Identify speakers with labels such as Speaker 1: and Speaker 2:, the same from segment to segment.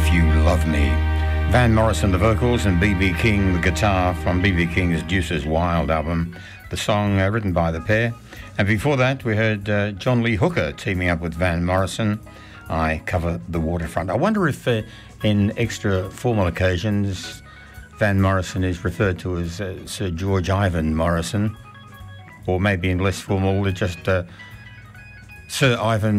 Speaker 1: If You Love Me. Van Morrison, the vocals, and B.B. King, the guitar, from B.B. King's Deuces Wild album. The song written by the pair. And before that, we heard John Lee Hooker teaming up with Van Morrison. I Cover the Waterfront. I wonder if in extra formal occasions, Van Morrison is referred to as Sir George Ivan Morrison, or maybe in less formal, just Sir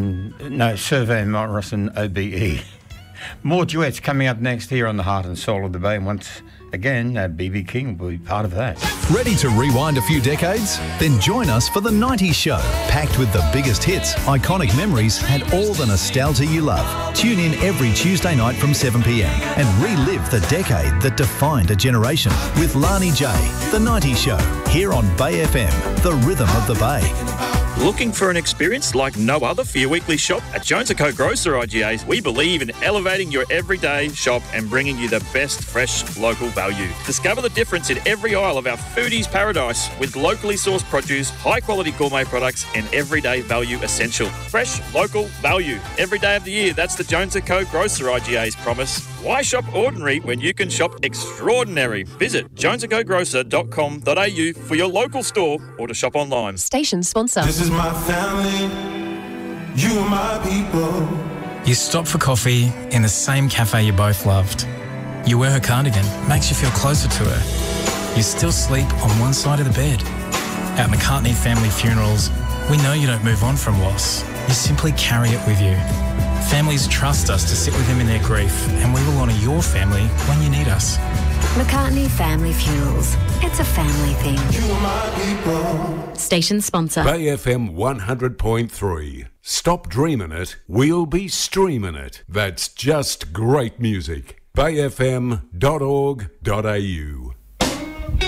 Speaker 1: Van Morrison OBE. More duets coming up next here on the Heart and Soul of the Bay. And once again, B.B. King will be part of that.
Speaker 2: Ready to rewind a few decades? Then join us for The 90s Show, packed with the biggest hits, iconic memories, and all the nostalgia you love. Tune in every Tuesday night from 7 p.m. and relive the decade that defined a generation with Lani J. The 90s Show, here on Bay FM, the rhythm of the Bay.
Speaker 3: Looking for an experience like no other for your weekly shop? At Jones & Co Grocer IGAs, we believe in elevating your everyday shop and bringing you the best fresh local value. Discover the difference in every aisle of our foodies paradise with locally sourced produce, high-quality gourmet products and everyday value essential. Fresh, local value. Every day of the year, that's the Jones & Co Grocer IGAs promise. Why shop ordinary when you can shop extraordinary? Visit jonesandcogrocer.com.au for your local store or to shop online.
Speaker 4: Station sponsor.
Speaker 5: This is my family, you are my people.
Speaker 6: You stop for coffee in the same cafe you both loved. You wear her cardigan, makes you feel closer to her. You still sleep on one side of the bed. At McCartney Family Funerals, we know you don't move on from loss. You simply carry it with you. Families trust us to sit with them in their grief, and we will honour your family when you need us.
Speaker 7: McCartney Family Funerals. It's a family thing.
Speaker 5: You are my people.
Speaker 4: Station sponsor.
Speaker 8: Bay FM 100.3. Stop dreaming it, we'll be streaming it. That's just great music. bayfm.org.au